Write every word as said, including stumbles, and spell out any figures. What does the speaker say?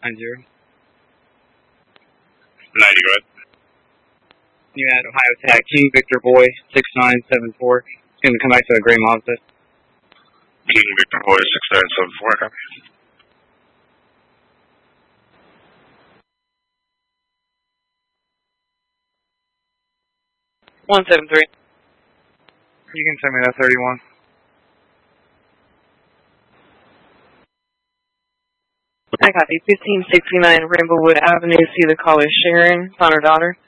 nine zero. ninety, go ahead. You had Ohio Tag, King Victor Boy, six nine seven four. It's going to come back to a gray Mazda. King Victor Boy, six nine seven four, copy. one seven three. You can send me that thirty-one. I copy. fifteen sixty-nine Rainbowwood Avenue. See the caller Sharon, son or daughter.